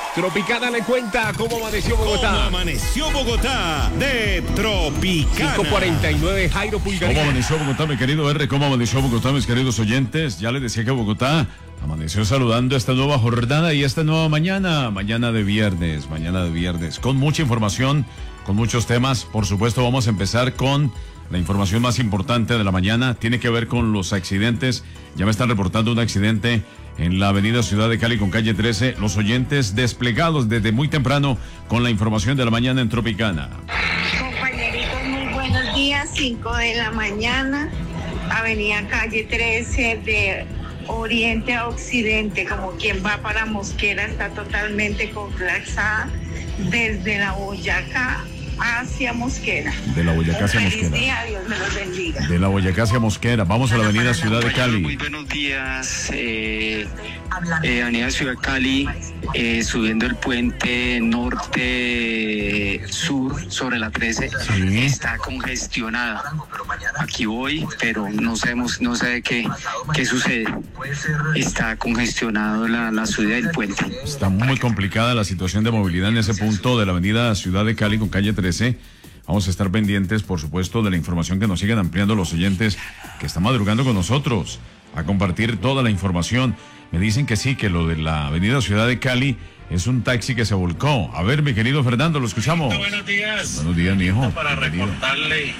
Tropicana le cuenta cómo amaneció Bogotá. ¿Cómo amaneció Bogotá de Tropicana? 5:49, Jairo Pulgar. ¿Cómo amaneció Bogotá, mi querido R? ¿Cómo amaneció Bogotá, mis queridos oyentes? Ya les decía que Bogotá amaneció saludando esta nueva jornada y esta nueva mañana de viernes, con mucha información, con muchos temas. Por supuesto, vamos a empezar con la información más importante de la mañana. Tiene que ver con los accidentes. Ya me están reportando un accidente en la avenida Ciudad de Cali con calle 13. Los oyentes desplegados desde muy temprano con la información de la mañana en Tropicana. Compañeritos, muy buenos días. 5 de la mañana, avenida calle 13 de oriente a occidente, como quien va para Mosquera, está totalmente colapsada desde la Boyacá hacia Mosquera. De la Boyacá hacia Feliz Mosquera. día, Dios me los bendiga. De la Boyacá hacia Mosquera. Vamos a la avenida Ciudad de Cali. Muy buenos días. Avenida Ciudad de Cali, subiendo el puente norte-sur sobre la 13, Sí. está congestionada. Aquí voy, pero no sé qué sucede. Está congestionado la subida del puente. Está muy complicada la situación de movilidad en ese punto de la avenida Ciudad de Cali con calle 13. Vamos a estar pendientes, por supuesto, de la información que nos siguen ampliando los oyentes que están madrugando con nosotros a compartir toda la información. Me dicen que sí, que lo de la avenida Ciudad de Cali es un taxi que se volcó. A ver, mi querido Fernando, lo escuchamos. Buenos días. Buenos días, mi hijo. Para Bienvenido. reportarle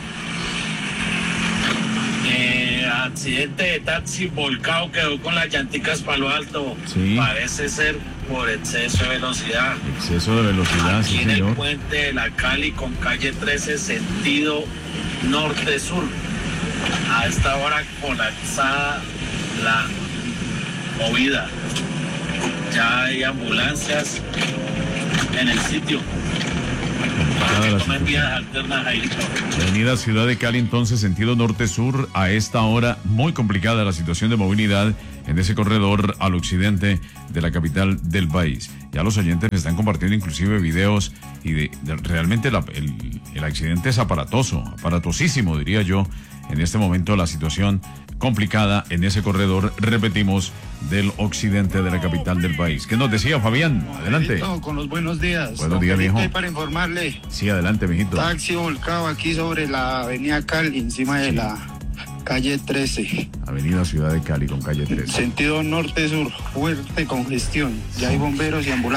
accidente de taxi volcado, quedó con las llanticas para lo alto. Sí. Parece ser por exceso de velocidad. Exceso de velocidad, Aquí sí, en el señor. puente de la Cali con calle 13, sentido norte-sur. A esta hora colapsada la movida. Ya hay ambulancias en el sitio. Para que tomen vías alternas, Jairito. Avenida Ciudad de Cali, entonces, sentido norte-sur, a esta hora, muy complicada la situación de movilidad en ese corredor al occidente de la capital del país. Ya los oyentes están compartiendo inclusive videos y realmente el accidente es aparatosísimo, diría yo. En este momento la situación complicada en ese corredor, repetimos, del occidente de la capital del país. ¿Qué nos decía Fabián? Adelante. Con los buenos días. Buenos días, Felipe, mijo. para informarle, Sí, adelante, mijito. taxi volcado aquí sobre la avenida Cali, encima de la calle 13. Avenida Ciudad de Cali con calle 13. Sentido norte-sur, fuerte congestión. Ya hay bomberos y ambulancias.